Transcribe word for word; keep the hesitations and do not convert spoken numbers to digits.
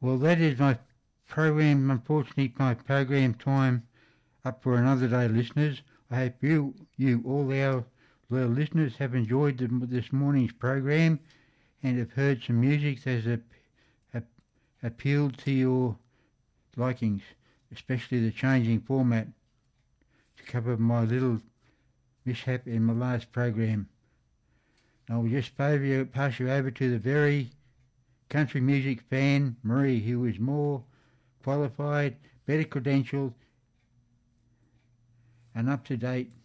Well, that is my program, unfortunately, my program time up for another day, listeners. I hope you, you all our, our listeners have enjoyed the, this morning's program and have heard some music that has a, a, appealed to your likings, especially the changing format to cover my little mishap in my last program. I will just you, pass you over to the very country music fan, Marie, who is more qualified, better credentialed and up to date